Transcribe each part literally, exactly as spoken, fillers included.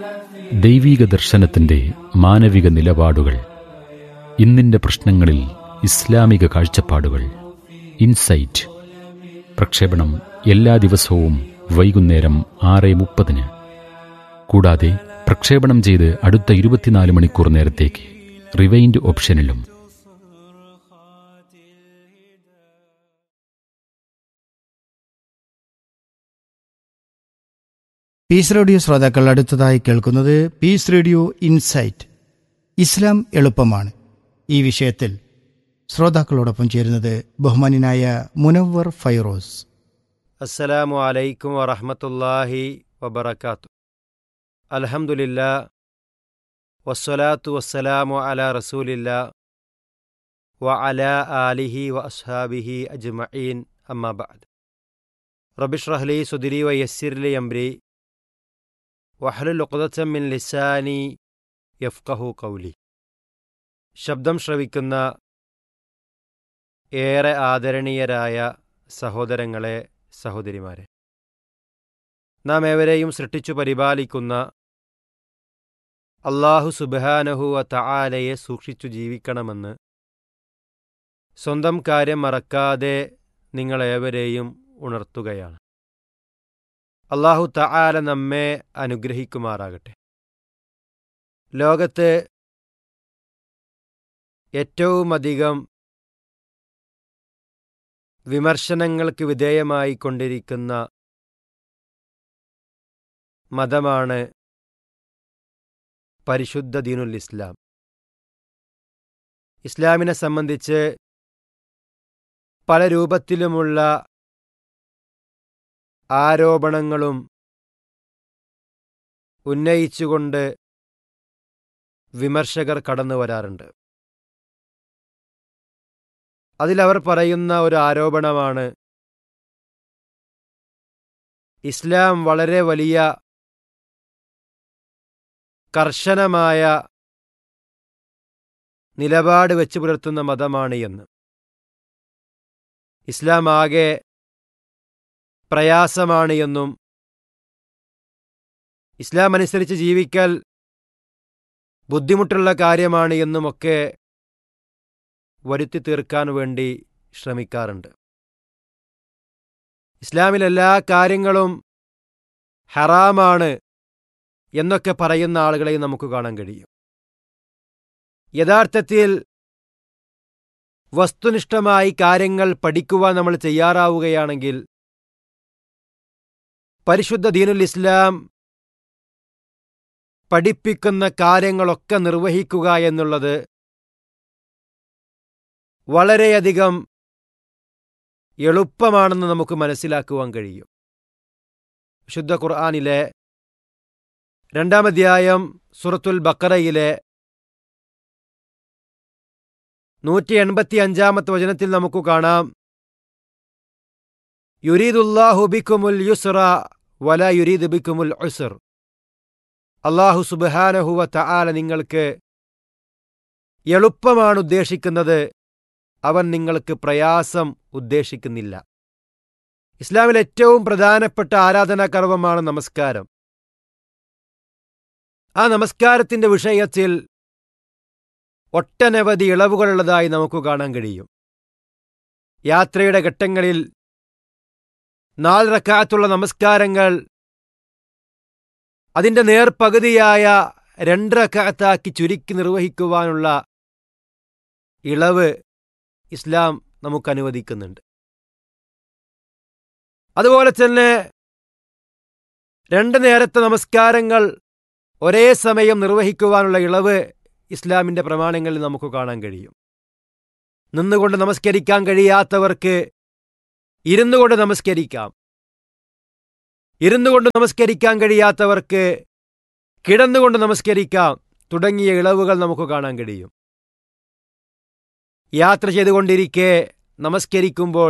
ദൈവീക ദർശനത്തിന്റെ മാനവിക നിലപാടുകൾ, ഇന്നിന്റെ പ്രശ്നങ്ങളിൽ ഇസ്ലാമിക കാഴ്ചപ്പാടുകൾ. ഇൻസൈറ്റ് പ്രക്ഷേപണം എല്ലാ ദിവസവും വൈകുന്നേരം ആറ് മുപ്പതിന്. കൂടാതെ പ്രക്ഷേപണം ചെയ്ത് അടുത്ത ഇരുപത്തിനാല് മണിക്കൂർ നേരത്തേക്ക് റിവൈൻഡ് ഓപ്ഷനിലും. പീസ് റേഡിയോ ശ്രോതാക്കൾ അടുത്തതായി കേൾക്കുന്നത് പീസ് റേഡിയോ ഇൻസൈറ്റ്, ഇസ്ലാം എളുപ്പമാണ്. ഈ വിഷയത്തിൽ ശ്രോതാക്കളോടൊപ്പം ചേരുന്നത് ബഹുമാന്യനായ മുനവ്വർ ഫൈറോസ്. അസ്സലാമു അലൈക്കും വറഹ്മത്തുള്ളാഹി വബറകാതുഹു. അൽഹംദുലില്ലാ വസ്സലാത്തു വസ്സലാമു അലാ റസൂലില്ലാ വ അലാ ആലിഹി വ അസ്ഹാബിഹി അജ്മഈൻ. അമ്മാ ബഅദ്. റബ്ബി ഇശ്റഹ് ലി സുദ്രി വയസ്സിർ ലി അംരി വഹ്ലുൽ ഉഖ്ദതം മിൻ ലിസാനി യഫ്ഖഹു ഖൗലി. ശബ്ദം ശ്രവിക്കുന്ന ഏറെ ആദരണീയരായ സഹോദരങ്ങളെ, സഹോദരിമാരെ, നാം ഏവരെയും സൃഷ്ടിച്ചു പരിപാലിക്കുന്ന അല്ലാഹു സുബ്ഹാനഹു വ തആലയെ സൂക്ഷിച്ചു ജീവിക്കണമെന്ന് സ്വന്തം കാര്യം മറക്കാതെ നിങ്ങളേവരെയും ഉണർത്തുകയാണ്. അല്ലാഹു തആല നമ്മെ അനുഗ്രഹിക്കുമാറാകട്ടെ. ലോകത്ത് ഏറ്റവുമധികം വിമർശനങ്ങൾക്ക് വിധേയമായി കൊണ്ടിരിക്കുന്ന മതമാണ് പരിശുദ്ധ ദീനുൽ ഇസ്ലാം. ഇസ്ലാമിനെ സംബന്ധിച്ച് പല രൂപത്തിലുമുള്ള ആരോപണങ്ങളും ഉന്നയിച്ചുകൊണ്ട് വിമർശകർ കടന്നു വരാറുണ്ട്. അതിലവർ പറയുന്ന ഒരു ആരോപണമാണ്, ഇസ്ലാം വളരെ വലിയ കർശനമായ നിലപാട് വെച്ച് പുലർത്തുന്ന മതമാണ് എന്ന്. ഇസ്ലാം ആകെ പ്രയാസമാണ് എന്നും ഇസ്ലാം അനുസരിച്ച് ജീവിക്കൽ ബുദ്ധിമുട്ടുള്ള കാര്യമാണ് എന്നുമൊക്കെ വരുത്തി തീർക്കാൻ വേണ്ടി ശ്രമിക്കാറുണ്ട്. ഇസ്ലാമിലെല്ലാ കാര്യങ്ങളും ഹറാമാണ് എന്നൊക്കെ പറയുന്ന ആളുകളെയും നമുക്ക് കാണാൻ കഴിയും. യഥാർത്ഥത്തിൽ വസ്തുനിഷ്ഠമായി കാര്യങ്ങൾ പഠിക്കുവാൻ നമ്മൾ തയ്യാറാവുകയാണെങ്കിൽ പരിശുദ്ധ ദീനുൽ ഇസ്ലാം പഠിപ്പിക്കുന്ന കാര്യങ്ങളൊക്കെ നിർവഹിക്കുക എന്നുള്ളത് വളരെയധികം എളുപ്പമാണെന്ന് നമുക്ക് മനസ്സിലാക്കുവാൻ കഴിയും. വിശുദ്ധ ഖുർആനിലെ രണ്ടാം അധ്യായം സൂറത്തുൽ ബഖറയിലെ നൂറ്റി എൺപത്തി അഞ്ചാമത്തെ വചനത്തിൽ നമുക്ക് കാണാം, യുരീദുല്ലാഹു ബിക്കുമുൽ യുസ്റ വലാ യുരീദു ബിക്കുമുൽ ഉസ്ർ. അല്ലാഹു സുബ്ഹാനഹു വ തആല നിങ്ങൾക്ക് എളുപ്പമാണ് ഉദ്ദേശിക്കുന്നത്, അവൻ നിങ്ങൾക്ക് പ്രയാസം ഉദ്ദേശിക്കുന്നില്ല. ഇസ്ലാമിൽ ഏറ്റവും പ്രധാനപ്പെട്ട ആരാധനാകർമ്മമാണ് നമസ്കാരം. ആ നമസ്കാരത്തിന്റെ വിഷയത്തിൽ ഒട്ടനവധി ഇളവുകളുള്ളതായി നമുക്ക് കാണാൻ കഴിയും. യാത്രയുടെ ഘട്ടങ്ങളിൽ നാല് റക്അത്തുള്ള നമസ്കാരങ്ങൾ അതിൻ്റെ നേർപകുതിയായ രണ്ട് റക്അത്താക്കി ചുരുക്കി നിർവഹിക്കുവാനുള്ള ഇളവ് ഇസ്ലാം നമുക്ക് അനുവദിക്കുന്നുണ്ട്. അതുപോലെ തന്നെ രണ്ട് നേരത്തെ നമസ്കാരങ്ങൾ ഒരേ സമയം നിർവഹിക്കുവാനുള്ള ഇളവ് ഇസ്ലാമിൻ്റെ പ്രമാണങ്ങളിൽ നമുക്ക് കാണാൻ കഴിയും. നിന്നുകൊണ്ട് നമസ്കരിക്കാൻ കഴിയാത്തവർക്ക് ഇരുന്നു കൊണ്ട് നമസ്കരിക്കാം. ഇരുന്നു കൊണ്ട് നമസ്കരിക്കാൻ കഴിയാത്തവർക്ക് കിടന്നുകൊണ്ട് നമസ്കരിക്കാം. തുടങ്ങിയ ഇളവുകൾ നമുക്ക് കാണാൻ കഴിയും. യാത്ര ചെയ്തുകൊണ്ടിരിക്കെ നമസ്കരിക്കുമ്പോൾ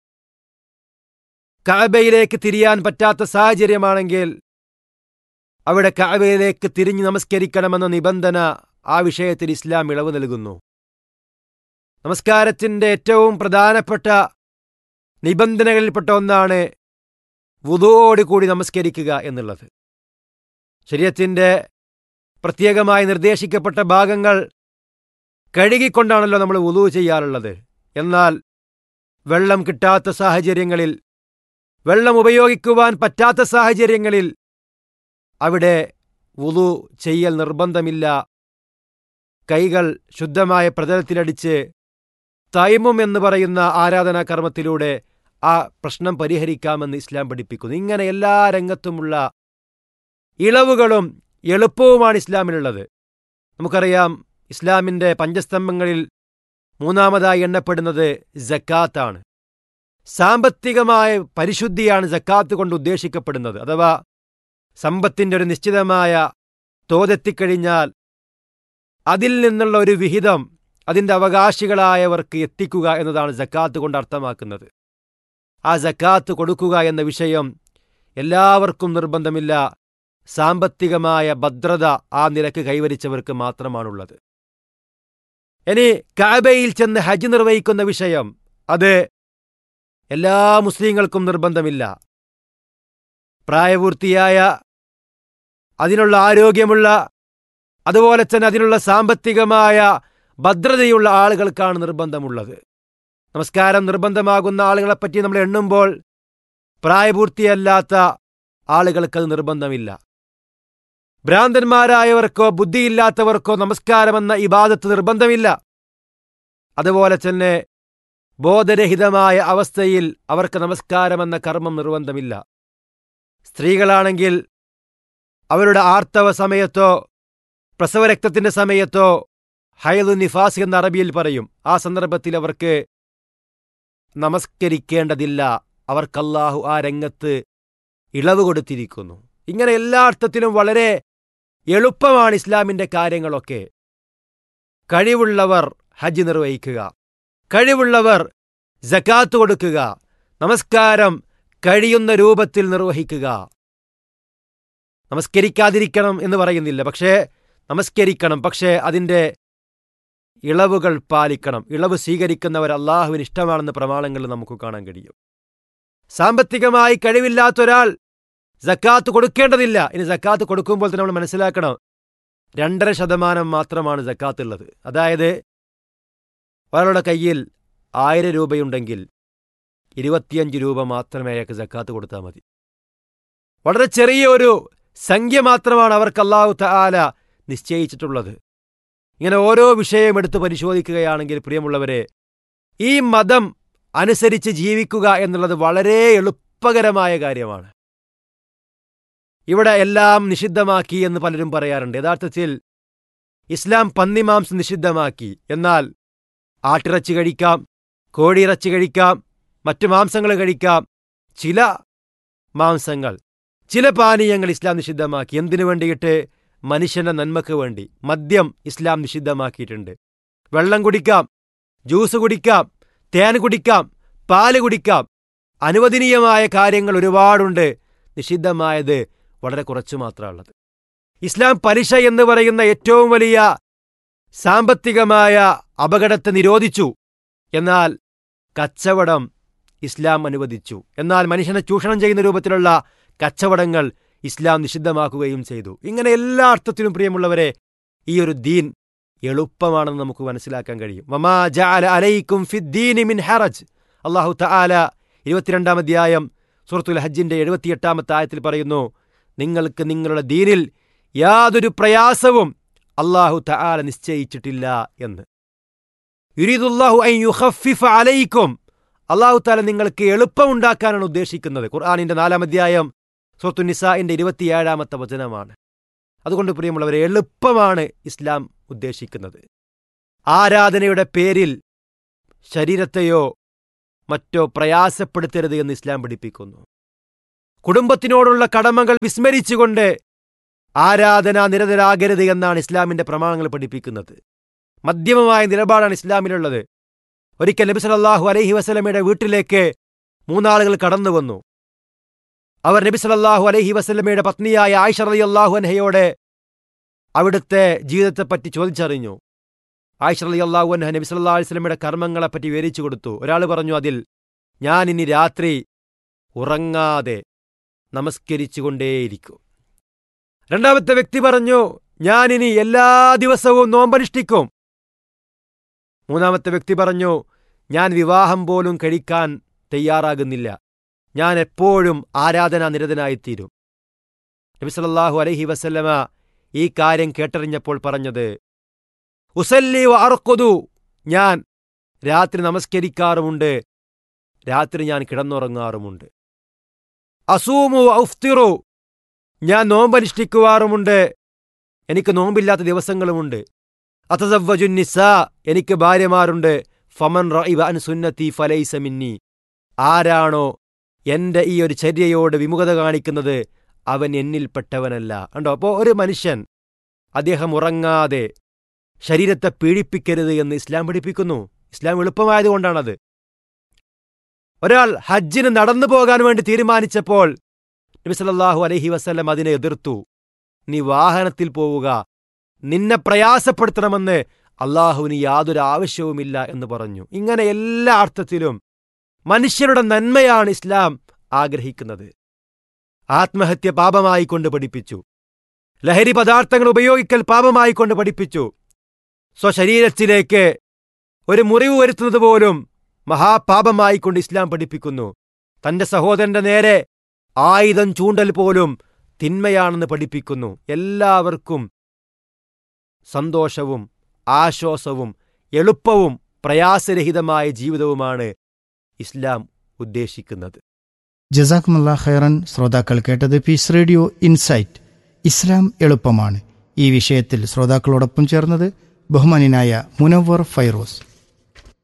കഅബയിലേക്ക് തിരിയാൻ പറ്റാത്ത സാഹചര്യമാണെങ്കിൽ അവിടെ കഅബയിലേക്ക് തിരിഞ്ഞ് നമസ്കരിക്കണമെന്ന നിബന്ധന ആ വിഷയത്തിൽ ഇസ്ലാം ഇളവ് നൽകുന്നു. നമസ്കാരത്തിൻ്റെ ഏറ്റവും പ്രധാനപ്പെട്ട നിബന്ധനകളിൽപ്പെട്ട ഒന്നാണ് വുദൂഓട് കൂടി നമസ്കരിക്കുക എന്നുള്ളത്. ശരീഅത്തിന്റെ പ്രത്യേകമായി നിർദ്ദേശിക്കപ്പെട്ട ഭാഗങ്ങൾ കഴുകിക്കൊണ്ടാണല്ലോ നമ്മൾ വുളൂ ചെയ്യാറുള്ളത്. എന്നാൽ വെള്ളം കിട്ടാത്ത സാഹചര്യങ്ങളിൽ, വെള്ളം ഉപയോഗിക്കുവാൻ പറ്റാത്ത സാഹചര്യങ്ങളിൽ അവിടെ വുളൂ ചെയ്യൽ നിർബന്ധമില്ല. കൈകൾ ശുദ്ധമായ പ്രതലത്തിലടിച്ച് തൈമും എന്ന് പറയുന്ന ആരാധനാ കർമ്മത്തിലൂടെ ആ പ്രശ്നം പരിഹരിക്കാമെന്ന് ഇസ്ലാം പഠിപ്പിക്കുന്നു. ഇങ്ങനെ എല്ലാ രംഗത്തുമുള്ള ഇളവുകളും എളുപ്പവുമാണ് ഇസ്ലാമിനുള്ളത്. നമുക്കറിയാം, ഇസ്ലാമിൻ്റെ പഞ്ചസ്തംഭങ്ങളിൽ മൂന്നാമതായി എണ്ണപ്പെടുന്നത് സക്കാത്താണ്. സാമ്പത്തികമായ പരിശുദ്ധിയാണ് സക്കാത്ത് കൊണ്ട് ഉദ്ദേശിക്കപ്പെടുന്നത്. അഥവാ സമ്പത്തിൻ്റെ ഒരു നിശ്ചിതമായ തോതെത്തിക്കഴിഞ്ഞാൽ അതിൽ നിന്നുള്ള ഒരു വിഹിതം അതിൻ്റെ അവകാശികളായവർക്ക് എത്തിക്കുക എന്നതാണ് സക്കാത്ത് കൊണ്ട് അർത്ഥമാക്കുന്നത്. ആ സക്കാത്ത് കൊടുക്കുക എന്ന വിഷയം എല്ലാവർക്കും നിർബന്ധമില്ല. സാമ്പത്തികമായ ഭദ്രത ആ നിലക്ക് കൈവരിച്ചവർക്ക് മാത്രമാണുള്ളത്. ഇനി കഅബയിൽ ചെന്ന് ഹജ്ജ് നിർവഹിക്കുന്ന വിഷയം, അത് എല്ലാ മുസ്ലിങ്ങൾക്കും നിർബന്ധമില്ല. പ്രായപൂർത്തിയായ, അതിനുള്ള ആരോഗ്യമുള്ള, അതുപോലെ തന്നെ അതിനുള്ള സാമ്പത്തികമായ ഭദ്രതയുള്ള ആളുകൾക്കാണ് നിർബന്ധമുള്ളത്. നമസ്കാരം നിർബന്ധമാകുന്ന ആളുകളെപ്പറ്റി നമ്മൾ എണ്ണുമ്പോൾ പ്രായപൂർത്തിയല്ലാത്ത ആളുകൾക്കത് നിർബന്ധമില്ല. ഭ്രാന്തന്മാരായവർക്കോ ബുദ്ധിയില്ലാത്തവർക്കോ നമസ്കാരമെന്ന ഇബാദത്ത് നിർബന്ധമില്ല. അതുപോലെ തന്നെ ബോധരഹിതമായ അവസ്ഥയിൽ അവർക്ക് നമസ്കാരമെന്ന കർമ്മം നിർബന്ധമില്ല. സ്ത്രീകളാണെങ്കിൽ അവരുടെ ആർത്തവ സമയത്തോ പ്രസവരക്തത്തിന്റെ സമയത്തോ, ഹൈദ് നിഫാസ് എന്ന അറബിയിൽ പറയും, ആ സന്ദർഭത്തിൽ അവർക്ക് നമസ്കരിക്കേണ്ടതില്ല. അവർക്ക് അല്ലാഹു ആ രംഗത്ത് ഇളവ് കൊടുത്തിരിക്കുന്നു. ഇങ്ങനെ എല്ലാ അർത്ഥത്തിലും വളരെ എളുപ്പമാണ് ഇസ്ലാമിൻ്റെ കാര്യങ്ങളൊക്കെ. കഴിവുള്ളവർ ഹജ്ജ് നിർവഹിക്കുക, കഴിവുള്ളവർ സക്കാത്ത് കൊടുക്കുക, നമസ്കാരം കഴിയുന്ന രൂപത്തിൽ നിർവഹിക്കുക. നമസ്കരിക്കാതിരിക്കണം എന്ന് പറയുന്നില്ല, പക്ഷേ നമസ്കരിക്കണം, പക്ഷേ അതിൻ്റെ ഇളവുകൾ പാലിക്കണം. ഇളവ് സ്വീകരിക്കുന്നവർ അള്ളാഹുവിന് ഇഷ്ടമാണെന്ന് പ്രമാണങ്ങളിൽ നമുക്ക് കാണാൻ കഴിയും. സാമ്പത്തികമായി കഴിവില്ലാത്തൊരാൾ സക്കാത്ത് കൊടുക്കേണ്ടതില്ല. ഇനി സക്കാത്ത് കൊടുക്കുമ്പോൾ തന്നെ നമ്മൾ മനസ്സിലാക്കണം, രണ്ടര ശതമാനം മാത്രമാണ് സക്കാത്ത് ഉള്ളത്. അതായത് ഒരാളുടെ കയ്യിൽ ആയിരം രൂപയുണ്ടെങ്കിൽ ഇരുപത്തിയഞ്ച് രൂപ മാത്രമേ അയാൾക്ക് സക്കാത്ത് കൊടുത്താൽ മതി. വളരെ ചെറിയൊരു സംഖ്യ മാത്രമാണ് അവർക്ക് അല്ലാഹു തആല നിശ്ചയിച്ചിട്ടുള്ളത്. ഇങ്ങനെ ഓരോ വിഷയം എടുത്ത് പരിശോധിക്കുകയാണെങ്കിൽ പ്രിയമുള്ളവരെ, ഈ മതം അനുസരിച്ച് ജീവിക്കുക എന്നുള്ളത് വളരെ എളുപ്പകരമായ കാര്യമാണ്. ഇവിടെ എല്ലാം നിഷിദ്ധമാക്കി എന്ന് പലരും പറയാറുണ്ട്. യഥാർത്ഥത്തിൽ ഇസ്ലാം പന്നിമാംസം നിഷിദ്ധമാക്കി. എന്നാൽ ആട്ടിറച്ചി കഴിക്കാം, കോഴിയിറച്ചി കഴിക്കാം, മറ്റു മാംസങ്ങൾ കഴിക്കാം. ചില മാംസങ്ങൾ, ചില പാനീയങ്ങൾ ഇസ്ലാം നിഷിദ്ധമാക്കി. എന്തിനു വേണ്ടിയിട്ട്? മനുഷ്യന്റെ നന്മക്ക് വേണ്ടി. മദ്യം ഇസ്ലാം നിഷിദ്ധമാക്കിയിട്ടുണ്ട്. വെള്ളം കുടിക്കാം, ജ്യൂസ് കുടിക്കാം, തേൻ കുടിക്കാം, പാല് കുടിക്കാം. അനുവദനീയമായ കാര്യങ്ങൾ ഒരുപാടുണ്ട്. നിഷിദ്ധമായത് വളരെ കുറച്ചു മാത്രമുള്ളത്. ഇസ്ലാം പലിശ എന്ന് പറയുന്ന ഏറ്റവും വലിയ സാമ്പത്തികമായ അപകടത്തെ നിരോധിച്ചു. എന്നാൽ കച്ചവടം ഇസ്ലാം അനുവദിച്ചു. എന്നാൽ മനുഷ്യനെ ചൂഷണം ചെയ്യുന്ന രൂപത്തിലുള്ള കച്ചവടങ്ങൾ ഇസ്ലാം നിഷിദ്ധമാക്കുകയും ചെയ്തു. ഇങ്ങനെ എല്ലാ അർത്ഥത്തിലും പ്രിയമുള്ളവരെ, ഈ ഒരു ദീൻ എളുപ്പമാണെന്ന് നമുക്ക് മനസ്സിലാക്കാൻ കഴിയും. വമാ ജഅല അലൈക്കും ഫിദ്ദീനി മിൻ ഹറജ്. അല്ലാഹു തആല ഇരുപത്തിരണ്ടാം അധ്യായം സൂറത്തുൽ ഹജ്ജിന്റെ എഴുപത്തിയെട്ടാമത്തെ ആയത്തിൽ പറയുന്നു, നിങ്ങൾക്ക് നിങ്ങളുടെ ദീനിൽ യാതൊരു പ്രയാസവും അല്ലാഹു തആല നിശ്ചയിച്ചിട്ടില്ല എന്ന്. യുരീദുല്ലാഹു അൻ യുഖഫിഫ അലൈക്കും. അല്ലാഹു തആല നിങ്ങൾക്ക് എളുപ്പമുണ്ടാക്കാനാണ് ഉദ്ദേശിക്കുന്നത്. ഖുർആനിന്റെ നാലാം അധ്യായം സൂറത്തു നിസാഇന്റെ ഇരുപത്തിയേഴാമത്തെ വചനമാണ്. അതുകൊണ്ട് പ്രിയമുള്ളവരെ, എളുപ്പമാണ് ഇസ്ലാം ഉദ്ദേശിക്കുന്നത്. ആരാധനയുടെ പേരിൽ ശരീരത്തെയോ മറ്റോ പ്രയാസപ്പെടുത്തരുത് എന്ന് ഇസ്ലാം പഠിപ്പിക്കുന്നു. കുടുംബത്തിനോടുള്ള കടമകൾ വിസ്മരിച്ചുകൊണ്ട് ആരാധന നിരതരാകരുത് എന്നാണ് ഇസ്ലാമിന്റെ പ്രമാണങ്ങൾ പഠിപ്പിക്കുന്നത്. മധ്യമമായ നിലപാടാണ് ഇസ്ലാമിലുള്ളത്. ഒരിക്കൽ നബി സല്ലല്ലാഹു അലൈഹി വസല്ലമയുടെ വീട്ടിലേക്ക് മൂന്നാളുകൾ കടന്നു വന്നു. അവർ നബി സല്ലല്ലാഹു അലൈഹി വസല്ലമയുടെ പത്നിയായ ആയിഷ റളിയല്ലാഹു അൻഹയോട് അവിടുത്തെ ജീവിതത്തെപ്പറ്റി ചോദിച്ചറിഞ്ഞു. ആയിഷ റളിയല്ലാഹു അൻഹ നബി സല്ലല്ലാഹു അലൈഹി വസല്ലമയുടെ കർമ്മങ്ങളെപ്പറ്റി വിവരിച്ചു കൊടുത്തു. ഒരാൾ പറഞ്ഞു, അതിൽ ഞാൻ ഇനി രാത്രി ഉറങ്ങാതെ നമസ്കരിച്ചുകൊണ്ടേയിരിക്കും. രണ്ടാമത്തെ വ്യക്തി പറഞ്ഞു, ഞാനിനി എല്ലാ ദിവസവും നോമ്പനുഷ്ഠിക്കും. മൂന്നാമത്തെ വ്യക്തി പറഞ്ഞു, ഞാൻ വിവാഹം പോലും കഴിക്കാൻ തയ്യാറാകുന്നില്ല, ഞാൻ എപ്പോഴും ആരാധനാ നിരതനായിത്തീരും. നബി സല്ലല്ലാഹു അലൈഹി വസല്ലമ ഈ കാര്യം കേട്ടറിഞ്ഞപ്പോൾ പറഞ്ഞത്, ഉസല്ലി വ അർഖുദു, ഞാൻ രാത്രി നമസ്കരിക്കാറുമുണ്ട്, രാത്രി ഞാൻ കിടന്നുറങ്ങാറുമുണ്ട്. അസൂമു വ അഫ്തിറു, ഞാൻ നോമ്പനുഷ്ഠിക്കുവാറുമുണ്ട്, എനിക്ക് നോമ്പില്ലാത്ത ദിവസങ്ങളുമുണ്ട്. അതസവ്വജു നിസാ, എനിക്ക് ഭാര്യമാരുണ്ട്. ഫമൻ റഇബ അൻ സുന്നത്തി ഫലൈസ മിന്നി, ആരാണോ എൻ്റെ ഈ ഒരു ചര്യയോട് വിമുഖത കാണിക്കുന്നത് അവൻ എന്നിൽപ്പെട്ടവനല്ല. കണ്ടോ? അപ്പോൾ ഒരു മനുഷ്യൻ അദ്ദേഹം ഉറങ്ങാതെ ശരീരത്തെ പീഡിപ്പിക്കരുത് എന്ന് ഇസ്ലാം പഠിപ്പിക്കുന്നു. ഇസ്ലാം എളുപ്പമായതുകൊണ്ടാണത്. ഒരാൾ ഹജ്ജിന് നടന്നു പോകാൻ വേണ്ടി തീരുമാനിച്ചപ്പോൾ നബി സല്ലല്ലാഹു അലൈഹി വസല്ലം അതിനെ എതിർത്തു. നീ വാഹനത്തിൽ പോവുക, നിന്നെ പ്രയാസപ്പെടുത്തണമെന്ന് അള്ളാഹുവിന് യാതൊരു ആവശ്യവുമില്ല എന്ന് പറഞ്ഞു. ഇങ്ങനെ എല്ലാ അർത്ഥത്തിലും മനുഷ്യരുടെ നന്മയാണ് ഇസ്ലാം ആഗ്രഹിക്കുന്നത്. ആത്മഹത്യ പാപമായിക്കൊണ്ട് പഠിപ്പിച്ചു, ലഹരി പദാർത്ഥങ്ങൾ ഉപയോഗിക്കൽ പാപമായിക്കൊണ്ട് പഠിപ്പിച്ചു, സ്വശരീരത്തിലേക്ക് ഒരു മുറിവ് വരുത്തുന്നത് പോലും മഹാപാപമായിക്കൊണ്ട് ഇസ്ലാം പഠിപ്പിക്കുന്നു. തന്റെ സഹോദരന്റെ നേരെ ആയുധം ചൂണ്ടൽ പോലും തിന്മയാണെന്ന് പഠിപ്പിക്കുന്നു. എല്ലാവർക്കും സന്തോഷവും ആശ്വാസവും എളുപ്പവും പ്രയാസരഹിതമായ ജീവിതവുമാണ് ഇസ്ലാം ഉദ്ദേശിക്കുന്നത്. ജസാക്കുമുല്ലാ ഖൈറൻ. ശ്രോതാക്കൾ കേട്ടത് പീസ് റേഡിയോ ഇൻസൈറ്റ്, ഇസ്ലാം എളുപ്പമാണ്. ഈ വിഷയത്തിൽ ശ്രോതാക്കളോടൊപ്പം ചേർന്നത് ബഹുമാനിനായ മുനവ്വർ ഫൈറോസ്.